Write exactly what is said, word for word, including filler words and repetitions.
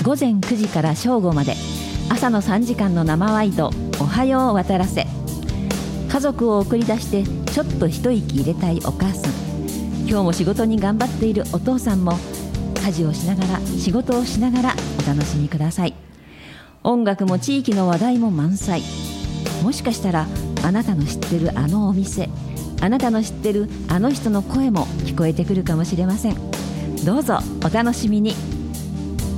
午前くじから正午まで朝のさんじかんの生ワイドおはよう渡らせ。家族を送り出してちょっと一息入れたいお母さん、今日も仕事に頑張っているお父さんも、家事をしながら仕事をしながらお楽しみください。音楽も地域の話題も満載。もしかしたらあなたの知ってるあのお店、あなたの知ってるあの人の声も聞こえてくるかもしれません。どうぞお楽しみに。